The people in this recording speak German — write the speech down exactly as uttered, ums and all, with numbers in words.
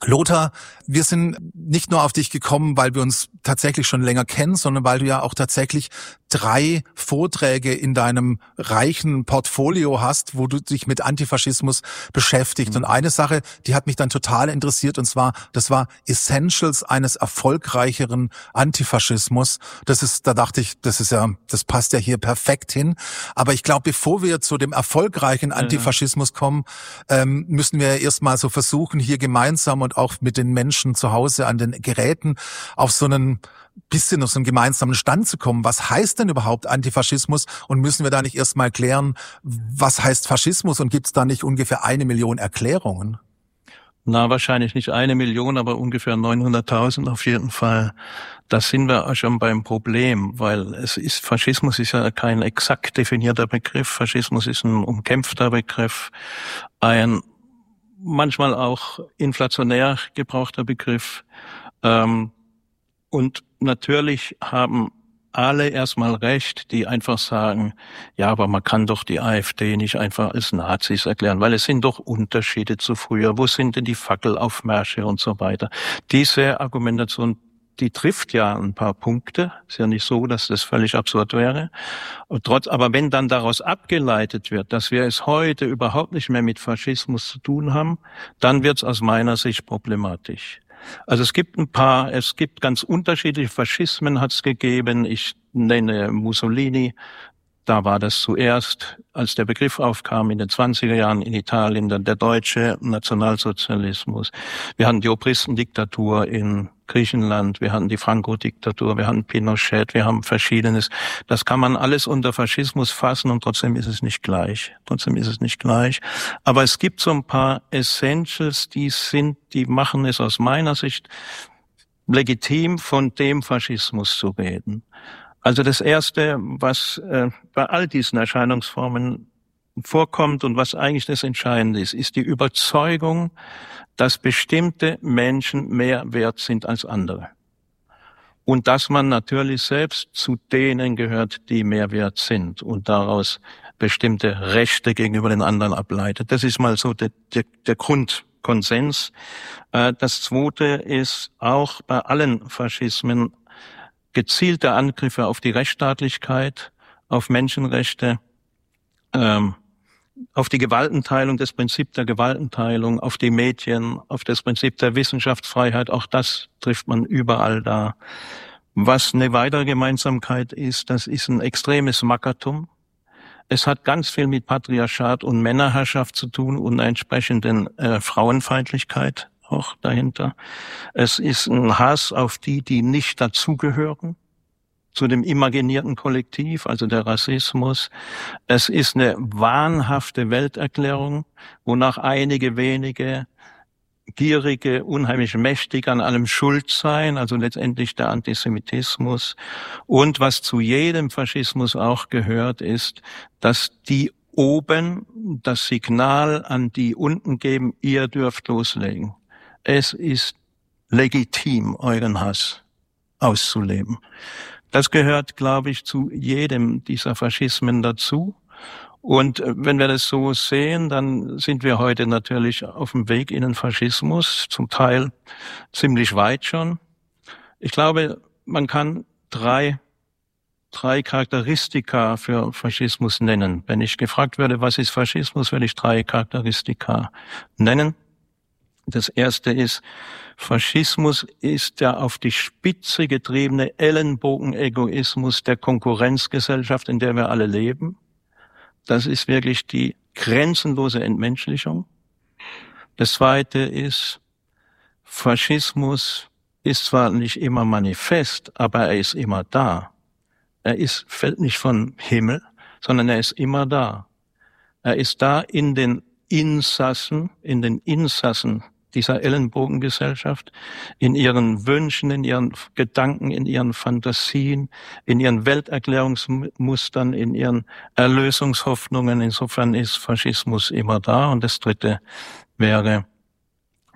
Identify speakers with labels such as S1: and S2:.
S1: Lothar, wir sind nicht nur auf dich gekommen, weil wir uns tatsächlich schon länger kennen, sondern weil du ja auch tatsächlich drei Vorträge in deinem reichen Portfolio hast, wo du dich mit Antifaschismus beschäftigst. Mhm. Und eine Sache, die hat mich dann total interessiert, und zwar, das war Essentials eines erfolgreicheren Antifaschismus. Das ist, da dachte ich, das ist ja, das passt ja hier perfekt hin. Aber ich glaube, bevor wir zu dem erfolgreichen Antifaschismus kommen, ähm, müssen wir erstmal so versuchen, hier gemeinsam und auch mit den Menschen zu Hause an den Geräten auf so einen bisschen auf so einen gemeinsamen Stand zu kommen. Was heißt denn überhaupt Antifaschismus? Und müssen wir da nicht erstmal klären, was heißt Faschismus? Und gibt es da nicht ungefähr eine Million Erklärungen?
S2: Na, wahrscheinlich nicht eine Million, aber ungefähr neunhunderttausend auf jeden Fall. Da sind wir auch schon beim Problem, weil es ist, Faschismus ist ja kein exakt definierter Begriff. Faschismus ist ein umkämpfter Begriff, ein manchmal auch inflationär gebrauchter Begriff. Ähm, und natürlich haben alle erstmal recht, die einfach sagen, ja, aber man kann doch die AfD nicht einfach als Nazis erklären, weil es sind doch Unterschiede zu früher. Wo sind denn die Fackelaufmärsche und so weiter? Diese Argumentation, die trifft ja ein paar Punkte. Ist ja nicht so, dass das völlig absurd wäre. Und trotz, aber wenn dann daraus abgeleitet wird, dass wir es heute überhaupt nicht mehr mit Faschismus zu tun haben, dann wird es aus meiner Sicht problematisch. Also es gibt ein paar, es gibt ganz unterschiedliche Faschismen, hat es gegeben. Ich nenne Mussolini. Da war das zuerst, als der Begriff aufkam in den zwanziger Jahren in Italien, dann der deutsche Nationalsozialismus. Wir hatten die Obristendiktatur in Griechenland, wir hatten die Franco-Diktatur, wir hatten Pinochet, wir haben Verschiedenes. Das kann man alles unter Faschismus fassen und trotzdem ist es nicht gleich. Trotzdem ist es nicht gleich. Aber es gibt so ein paar Essentials, die sind, die machen es aus meiner Sicht legitim, von dem Faschismus zu reden. Also das Erste, was äh, bei all diesen Erscheinungsformen vorkommt und was eigentlich das Entscheidende ist, ist die Überzeugung, dass bestimmte Menschen mehr wert sind als andere. Und dass man natürlich selbst zu denen gehört, die mehr wert sind und daraus bestimmte Rechte gegenüber den anderen ableitet. Das ist mal so der, der, der Grundkonsens. Äh, das Zweite ist auch bei allen Faschismen gezielte Angriffe auf die Rechtsstaatlichkeit, auf Menschenrechte, ähm, auf die Gewaltenteilung, das Prinzip der Gewaltenteilung, auf die Medien, auf das Prinzip der Wissenschaftsfreiheit, auch das trifft man überall da. Was eine weitere Gemeinsamkeit ist, das ist ein extremes Mackertum. Es hat ganz viel mit Patriarchat und Männerherrschaft zu tun und einer entsprechenden äh, Frauenfeindlichkeit auch dahinter. Es ist ein Hass auf die, die nicht dazugehören, zu dem imaginierten Kollektiv, also der Rassismus. Es ist eine wahnhafte Welterklärung, wonach einige wenige gierige, unheimlich mächtig an allem schuld seien, also letztendlich der Antisemitismus. Und was zu jedem Faschismus auch gehört, ist, dass die oben das Signal an die unten geben, ihr dürft loslegen. Es ist legitim, euren Hass auszuleben. Das gehört, glaube ich, zu jedem dieser Faschismen dazu. Und wenn wir das so sehen, dann sind wir heute natürlich auf dem Weg in den Faschismus, zum Teil ziemlich weit schon. Ich glaube, man kann drei, drei Charakteristika für Faschismus nennen. Wenn ich gefragt werde, was ist Faschismus, würde ich drei Charakteristika nennen. Das erste ist, Faschismus ist der auf die Spitze getriebene Ellenbogenegoismus der Konkurrenzgesellschaft, in der wir alle leben. Das ist wirklich die grenzenlose Entmenschlichung. Das zweite ist, Faschismus ist zwar nicht immer manifest, aber er ist immer da. Er ist, fällt nicht vom Himmel, sondern er ist immer da. Er ist da in den Insassen, in den Insassen dieser Ellenbogengesellschaft, in ihren Wünschen, in ihren Gedanken, in ihren Fantasien, in ihren Welterklärungsmustern, in ihren Erlösungshoffnungen. Insofern ist Faschismus immer da. Und das Dritte wäre